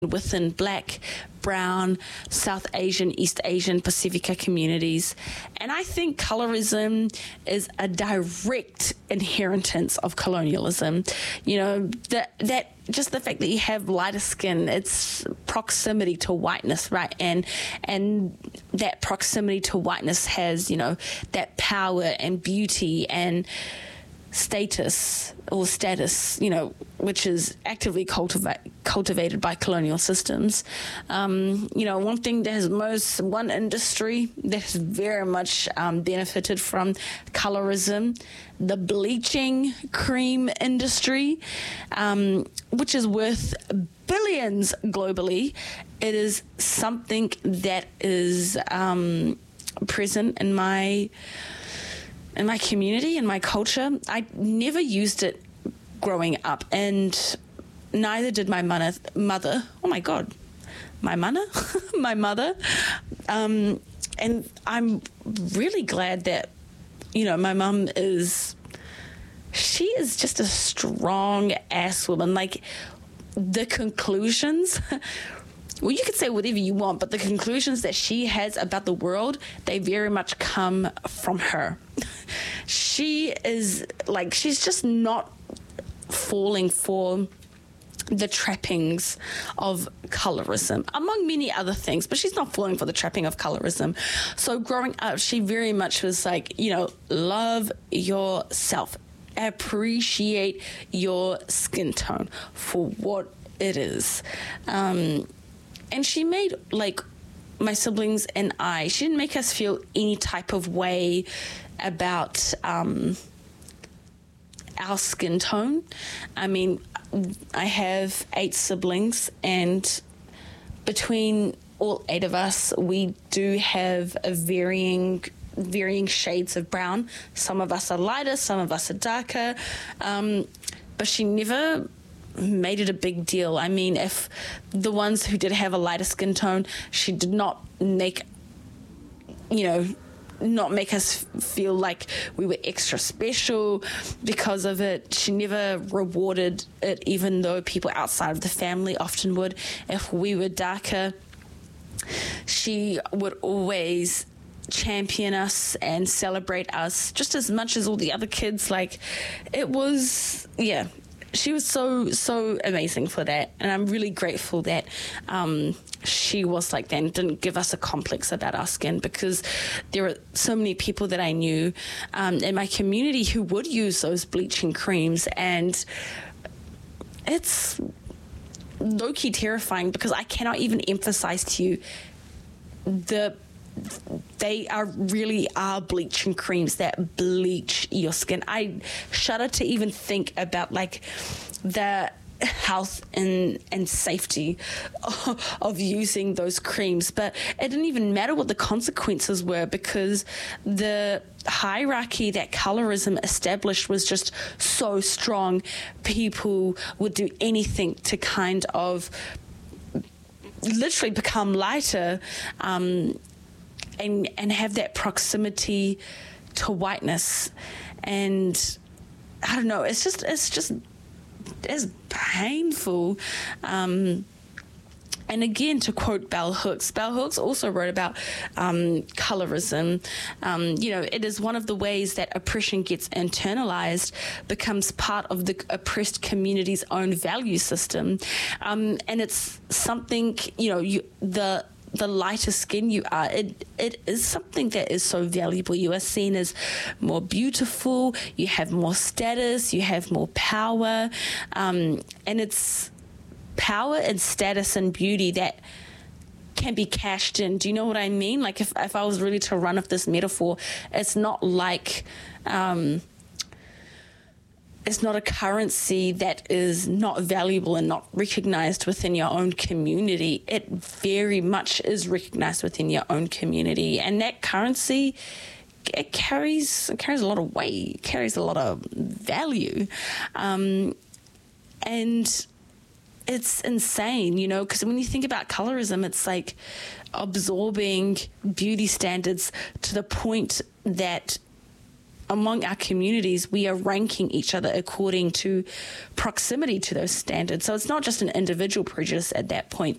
within Black, Brown, South Asian, East Asian, Pacifica communities. And I think colorism is a direct inheritance of colonialism. You know, that just the fact that you have lighter skin, it's proximity to whiteness, right? And that proximity to whiteness has, you know, that power and beauty and status, you know, which is actively cultivated by colonial systems. You know, one industry that has very much benefited from colorism, the bleaching cream industry, which is worth billions globally. It is something that is present in my community, in my culture. I never used it growing up, and neither did my mother. Oh my God, my mother. And I'm really glad that, you know, my mum she is just a strong ass woman. Like, the conclusions, well, you could say whatever you want, but the conclusions that she has about the world, they very much come from her. She's just not falling for the trappings of colorism, among many other things, but she's not falling for the trapping of colorism. So growing up, she very much was like, you know, love yourself, appreciate your skin tone for what it is. And she made, like, my siblings and I, she didn't make us feel any type of way about our skin tone. I mean, I have 8 siblings, and between all 8 of us, we do have a varying shades of brown. Some of us are lighter, some of us are darker, but she never made it a big deal. I mean, if the ones who did have a lighter skin tone, she did not make us feel like we were extra special because of it. She never rewarded it, even though people outside of the family often would. If we were darker, she would always champion us and celebrate us just as much as all the other kids. Like, it was, yeah. She was so amazing for that, and I'm really grateful that she was like that and didn't give us a complex about our skin, because there are so many people that I knew in my community who would use those bleaching creams, and it's low-key terrifying, because I cannot even emphasize to you they really are bleaching creams that bleach your skin. I shudder to even think about, like, the health and safety of using those creams. But it didn't even matter what the consequences were, because the hierarchy that colorism established was just so strong. People would do anything to kind of literally become lighter, and have that proximity to whiteness. And I don't know, it's painful. And again, to quote Bell Hooks also wrote about colorism. You know, it is one of the ways that oppression gets internalized, becomes part of the oppressed community's own value system. And it's something, you know, the lighter skin you are, it is something that is so valuable. You are seen as more beautiful, you have more status, you have more power, and it's power and status and beauty that can be cashed in. Do you know what I mean? Like, if I was really to run off this metaphor, it's not like it's not a currency that is not valuable and not recognized within your own community. It very much is recognized within your own community. And that currency, it carries a lot of weight, it carries a lot of value. And it's insane, you know, because when you think about colorism, it's like absorbing beauty standards to the point that among our communities, we are ranking each other according to proximity to those standards. So it's not just an individual prejudice at that point.